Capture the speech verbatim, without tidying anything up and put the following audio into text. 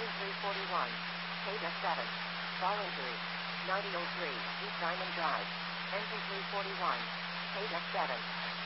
engine three forty-one, K seven, bar injury, ninety oh three, East Diamond Drive, engine three forty-one, K seven.